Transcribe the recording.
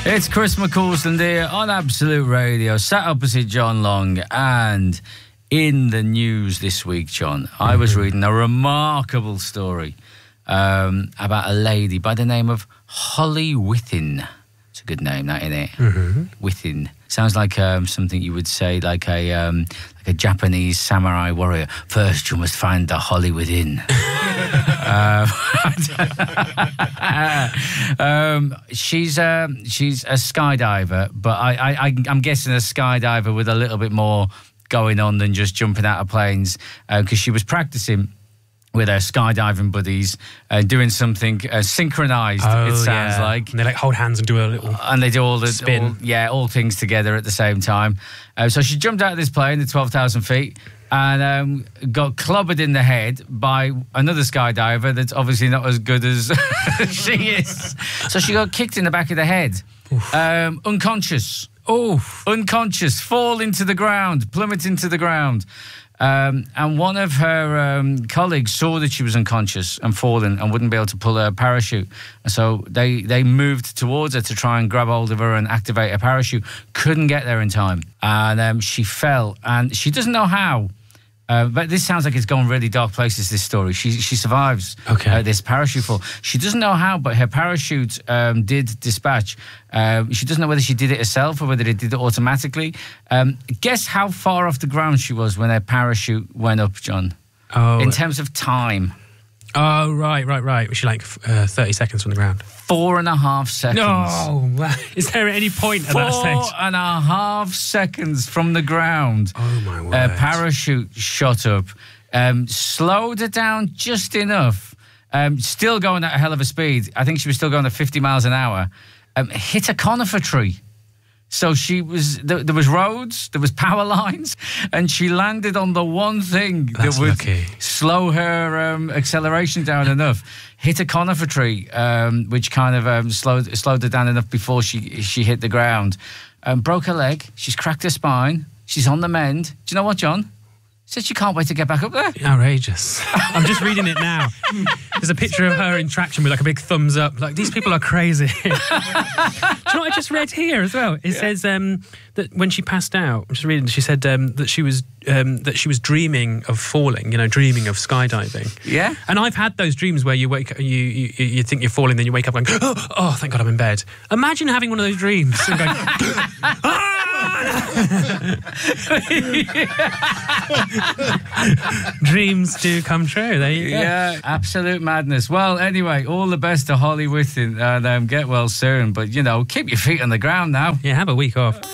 It's Chris McCausland here on Absolute Radio, sat opposite John Long. And in the news this week, John, I was reading a remarkable story about a lady by the name of Holly Whittin. It's a good name, that, isn't it? Mm-hmm. Whittin. Sounds like something you would say, like a Japanese samurai warrior. First, you must find the Holly within. She's a skydiver, but I'm guessing a skydiver with a little bit more going on than just jumping out of planes, because she was practicing with her skydiving buddies, doing something synchronised, it sounds like. And they hold hands and do a little and they do all the spin. all things together at the same time. So she jumped out of this plane at 12,000 feet and got clobbered in the head by another skydiver that's obviously not as good as she is. So she got kicked in the back of the head, unconscious. Unconscious, fall into the ground, plummet into the ground. And one of her colleagues saw that she was unconscious and fallen and wouldn't be able to pull her parachute. So they moved towards her to try and grab hold of her and activate her parachute. Couldn't get there in time. And she fell. And she doesn't know how. But this sounds like it's gone really dark places, this story. She survives this parachute fall. She doesn't know how, but her parachute did dispatch. She doesn't know whether she did it herself or whether it did it automatically. Guess how far off the ground she was when her parachute went up, John? In terms of time. Oh, right. Was she like 30 seconds from the ground? 4.5 seconds. No! Is there any point at that stage? 4.5 seconds from the ground. Oh, my word. Her parachute shot up, slowed her down just enough, still going at a hell of a speed. I think she was still going at 50 miles an hour. Hit a conifer tree. So there was roads, there was power lines, and she landed on the one thing that would slow her acceleration down enough. Hit a conifer tree, which kind of slowed her down enough before she hit the ground. Broke her leg. She's cracked her spine. She's on the mend. Do you know what, John? Said she can't wait to get back up there. Outrageous. I'm just reading it now. There's a picture of her in traction with like a big thumbs up. Like, these people are crazy. Do you know what I just read here as well? It says that when she passed out, I'm just reading, she said that she was dreaming of falling, dreaming of skydiving. Yeah. And I've had those dreams where you wake up, you think you're falling, then you wake up going, oh, thank God I'm in bed. Imagine having one of those dreams and going, dreams do come true. There you go. Yeah, absolute madness. Well, anyway, all the best to Holly Whittin, and get well soon. But, keep your feet on the ground now. Yeah, have a week off.